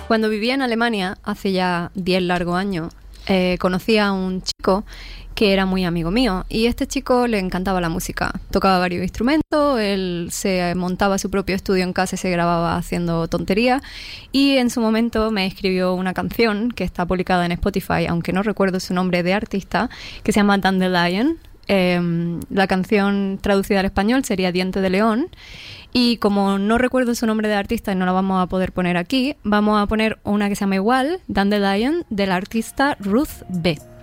Cuando vivía en Alemania, hace ya 10 largos años, conocí a un chico que era muy amigo mío, y este chico le encantaba la música. Tocaba varios instrumentos, él se montaba su propio estudio en casa y se grababa haciendo tonterías, y en su momento me escribió una canción que está publicada en Spotify, aunque no recuerdo su nombre de artista, que se llama Dandelion. La canción traducida al español sería Diente de León, y como no recuerdo su nombre de artista y no la vamos a poder poner aquí, vamos a poner una que se llama igual, Dandelion, del artista Ruth B.